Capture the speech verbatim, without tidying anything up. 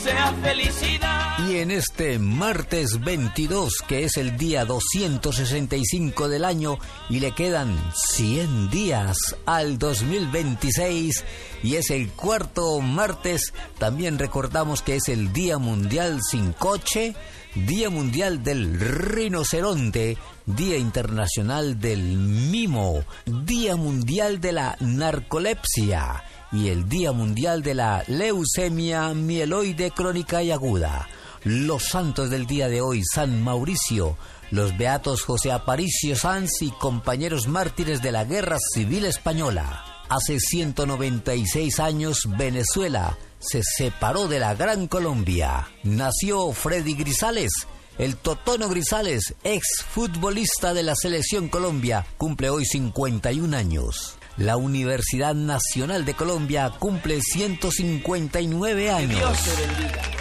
sea felicidad. Y en este martes veintidós, que es el día doscientos sesenta y cinco del año, y le quedan cien días al dos mil veintiséis, y es el cuarto martes, también recordamos que es el Día Mundial Sin Coche, Día Mundial del Rinoceronte, Día Internacional del Mimo, Día Mundial de la Narcolepsia y el Día Mundial de la Leucemia Mieloide Crónica y Aguda. Los santos del día de hoy: San Mauricio, los beatos José Aparicio Sanz y compañeros mártires de la Guerra Civil Española. Hace ciento noventa y seis años, Venezuela se separó de la Gran Colombia. Nació Freddy Grisales, el Totono Grisales, exfutbolista de la Selección Colombia, cumple hoy cincuenta y un años. La Universidad Nacional de Colombia cumple ciento cincuenta y nueve años. Que Dios te bendiga.